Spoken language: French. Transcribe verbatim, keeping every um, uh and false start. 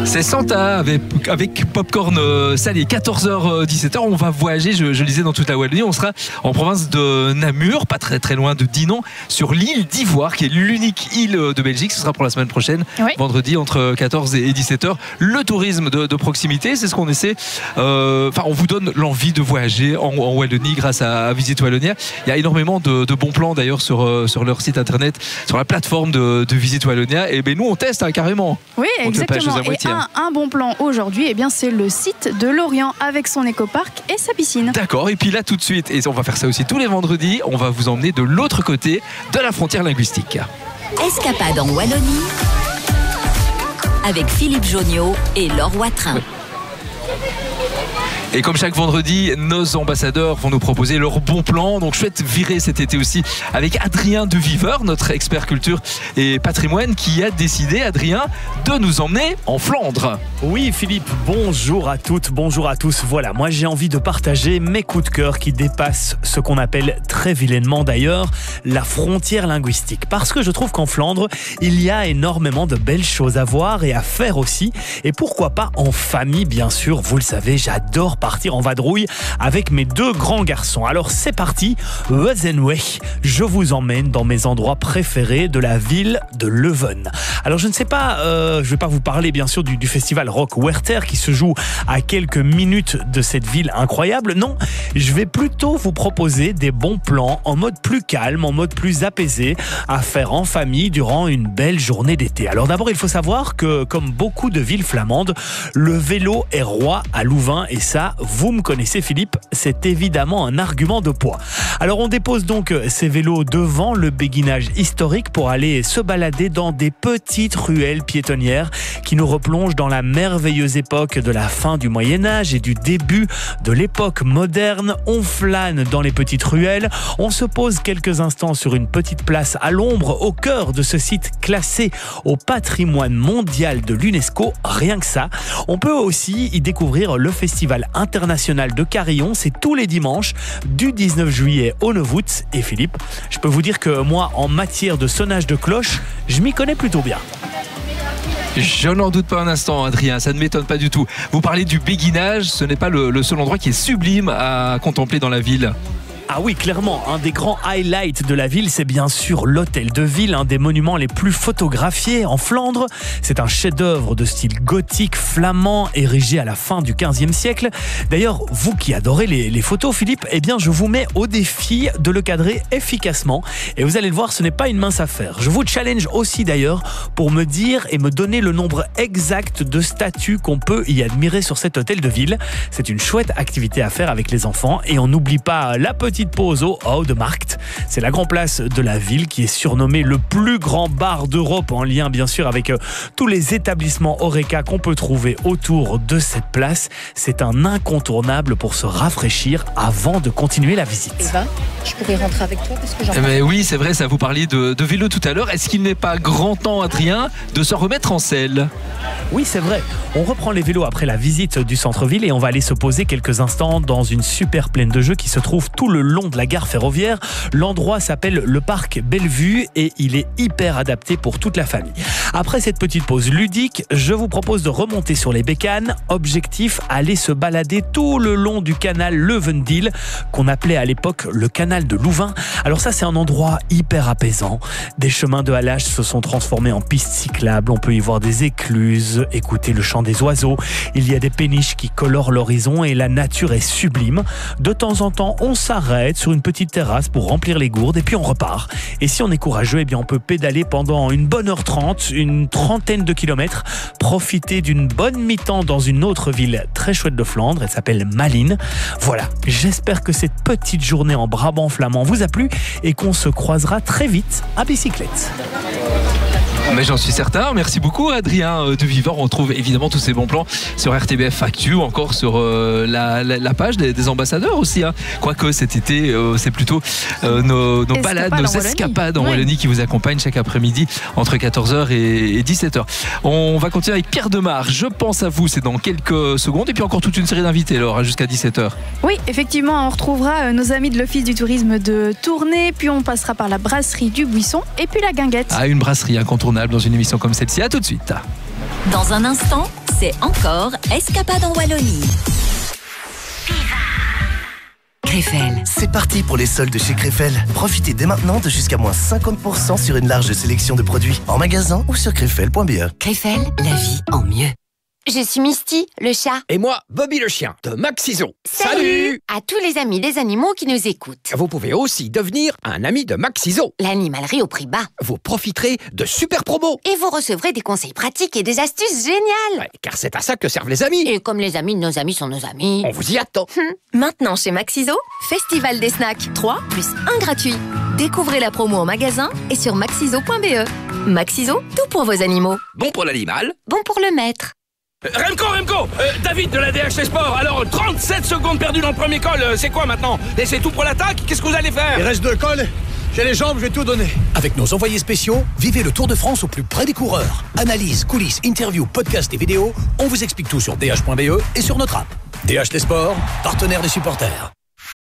C'est Santa avec, avec Popcorn euh, salé. quatorze heures dix-sept heures, on va voyager, je, je lisais dans toute la Wallonie, on sera en province de Namur, pas très très loin de Dinan, sur l'île d'Ivoire, qui est l'unique île de Belgique. Ce sera pour la semaine prochaine, oui. vendredi entre quatorze et dix-sept heures. Le tourisme de, de proximité, c'est ce qu'on essaie. Euh, enfin, on vous donne l'envie de voyager en, en Wallonie grâce à, à Visite Wallonia. Il y a énormément de, de bons plans d'ailleurs sur, euh, sur leur site internet, sur la plateforme de, de Visite Wallonia. Et ben nous, on teste hein, carrément. Oui, exactement. Et un, un bon plan aujourd'hui, eh bien, c'est le site de Lorient avec son écoparc et sa piscine. D'accord, et puis là tout de suite, et on va faire ça aussi tous les vendredis, on va vous emmener de l'autre côté de la frontière linguistique. Escapade en Wallonie avec Philippe Joniot et Laure Watrin. Oui. Et comme chaque vendredi, nos ambassadeurs vont nous proposer leur bon plan. Donc chouette virée cet été aussi avec Adrien de Viveur, notre expert culture et patrimoine, qui a décidé, Adrien, de nous emmener en Flandre. Oui Philippe, bonjour à toutes, bonjour à tous. Voilà, moi j'ai envie de partager mes coups de cœur qui dépassent ce qu'on appelle très vilainement d'ailleurs la frontière linguistique. Parce que je trouve qu'en Flandre, il y a énormément de belles choses à voir et à faire aussi. Et pourquoi pas en famille, bien sûr. Vous le savez, j'adore partir en vadrouille avec mes deux grands garçons. Alors c'est parti, Wezenweg. Je vous emmène dans mes endroits préférés de la ville de Leuven. Alors je ne sais pas, euh, je ne vais pas vous parler bien sûr du, du festival Rock Werther qui se joue à quelques minutes de cette ville incroyable. Non, je vais plutôt vous proposer des bons plans en mode plus calme, en mode plus apaisé, à faire en famille durant une belle journée d'été. Alors d'abord, il faut savoir que comme beaucoup de villes flamandes, le vélo est roi à Louvain et ça, vous me connaissez Philippe, c'est évidemment un argument de poids. Alors on dépose donc ces vélos devant le béguinage historique pour aller se balader dans des petites ruelles piétonnières qui nous replongent dans la merveilleuse époque de la fin du Moyen-Âge et du début de l'époque moderne. On flâne dans les petites ruelles, on se pose quelques instants sur une petite place à l'ombre au cœur de ce site classé au patrimoine mondial de l'UNESCO. Rien que ça. On peut aussi y découvrir le festival international de Carillon, c'est tous les dimanches du dix-neuf juillet au neuf août. Et Philippe, je peux vous dire que moi, en matière de sonnage de cloche, je m'y connais plutôt bien. Je n'en doute pas un instant, Adrien, ça ne m'étonne pas du tout. Vous parlez du béguinage, ce n'est pas le, le seul endroit qui est sublime à contempler dans la ville. Ah oui, clairement, un des grands highlights de la ville, c'est bien sûr l'hôtel de ville, un des monuments les plus photographiés en Flandre. C'est un chef-d'œuvre de style gothique flamand érigé à la fin du quinzième siècle. D'ailleurs, vous qui adorez les, les photos, Philippe, eh bien, je vous mets au défi de le cadrer efficacement. Et vous allez le voir, ce n'est pas une mince affaire. Je vous challenge aussi d'ailleurs pour me dire et me donner le nombre exact de statues qu'on peut y admirer sur cet hôtel de ville. C'est une chouette activité à faire avec les enfants et on n'oublie pas la petite pause au Oude Markt. C'est la grande place de la ville qui est surnommée le plus grand bar d'Europe, en lien bien sûr avec euh, tous les établissements Horeca qu'on peut trouver autour de cette place. C'est un incontournable pour se rafraîchir avant de continuer la visite. Eva, je pourrais rentrer avec toi parce que j'en eh ben oui, c'est vrai, ça vous parliez de, de vélo tout à l'heure. Est-ce qu'il n'est pas grand temps, Adrien, de se remettre en selle? Oui, c'est vrai. On reprend les vélos après la visite du centre-ville et on va aller se poser quelques instants dans une super plaine de jeux qui se trouve tout le long de la gare ferroviaire. L'endroit s'appelle le parc Bellevue et il est hyper adapté pour toute la famille. Après cette petite pause ludique, je vous propose de remonter sur les bécanes. Objectif, aller se balader tout le long du canal Leuvendil, qu'on appelait à l'époque le canal de Louvain. Alors ça, c'est un endroit hyper apaisant. Des chemins de halage se sont transformés en pistes cyclables. On peut y voir des écluses, écouter le chant des oiseaux. Il y a des péniches qui colorent l'horizon et la nature est sublime. De temps en temps, on s'arrête sur une petite terrasse pour remplir les gourdes et puis on repart. Et si on est courageux, eh bien on peut pédaler pendant une bonne heure trente, une trentaine de kilomètres, profiter d'une bonne mi-temps dans une autre ville très chouette de Flandre, elle s'appelle Malines. Voilà, j'espère que cette petite journée en Brabant flamand vous a plu et qu'on se croisera très vite à bicyclette. Mais j'en suis certain. Merci beaucoup, Adrien de Viveur. On trouve évidemment tous ces bons plans sur R T B F Actu, encore sur euh, la, la, la page des, des ambassadeurs aussi. Hein. Quoique cet été, euh, c'est plutôt euh, nos, nos balades, nos escapades en Wallonie qui vous accompagnent chaque après-midi entre quatorze heures et dix-sept heures. On va continuer avec Pierre Demar. Je pense à vous, c'est dans quelques secondes. Et puis encore toute une série d'invités, Laure, jusqu'à dix-sept heures. Oui, effectivement, on retrouvera nos amis de l'Office du tourisme de Tournai. Puis on passera par la brasserie du Buisson et puis la Guinguette. Ah, une brasserie incontournable dans une émission comme celle-ci. À tout de suite. Dans un instant, C'est encore Escapade en Wallonie. Krefel. C'est parti pour les soldes chez Krefel. Profitez dès maintenant de jusqu'à moins cinquante pour cent sur une large sélection de produits en magasin ou sur krefel point b e. Krefel, la vie en mieux. Je suis Misty, le chat. Et moi, Bobby le chien, de Maxiso. Salut, Salut à tous les amis des animaux qui nous écoutent. Vous pouvez aussi devenir un ami de Maxiso. L'animalerie au prix bas. Vous profiterez de super promos. Et vous recevrez des conseils pratiques et des astuces géniales. Ouais, car c'est à ça que servent les amis. Et comme les amis de nos amis sont nos amis, on vous y attend. Hum. Maintenant chez Maxiso, Festival des snacks, trois plus un gratuit. Découvrez la promo en magasin et sur maxiso point b e. Maxiso, tout pour vos animaux. Bon pour l'animal, bon pour le maître. Remco, Remco, euh, David de la D H T Sport. Alors, trente-sept secondes perdues dans le premier col, euh, c'est quoi maintenant? Et c'est tout pour l'attaque? Qu'est-ce que vous allez faire? Il reste deux cols, j'ai les jambes, je vais tout donner. Avec nos envoyés spéciaux, vivez le Tour de France au plus près des coureurs. Analyse, coulisses, interviews, podcasts et vidéos, on vous explique tout sur d h point b e et sur notre app. D H T Sport, partenaire des supporters.